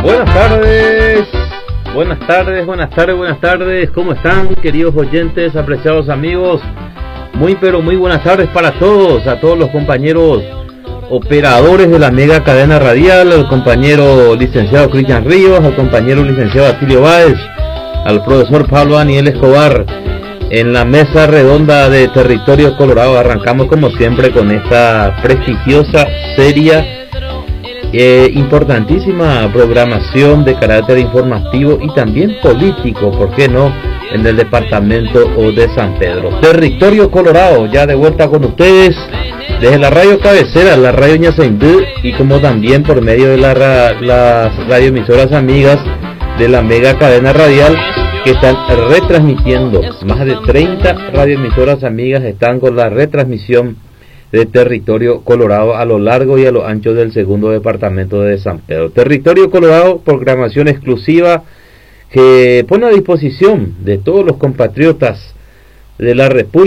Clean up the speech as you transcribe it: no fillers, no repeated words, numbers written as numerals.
Buenas tardes, ¿cómo están, queridos oyentes, apreciados amigos? Muy buenas tardes para todos, a todos los compañeros operadores de la mega cadena radial, al compañero licenciado Cristian Ríos, al compañero licenciado Atilio Báez, al profesor Pablo Daniel Escobar, en la mesa redonda de Territorio Colorado. Arrancamos como siempre con esta prestigiosa, seria, importantísima programación de carácter informativo y también político, ¿por qué no?, en el departamento de San Pedro. Territorio Colorado, ya de vuelta con ustedes desde la radio cabecera, la radio Ñaceindú, y como también por medio de las radioemisoras amigas de la mega cadena radial que están retransmitiendo. Más de 30 radioemisoras amigas están con la retransmisión de Territorio Colorado a lo largo y a lo ancho del segundo departamento de San Pedro. Territorio Colorado, programación exclusiva que pone a disposición de todos los compatriotas de la República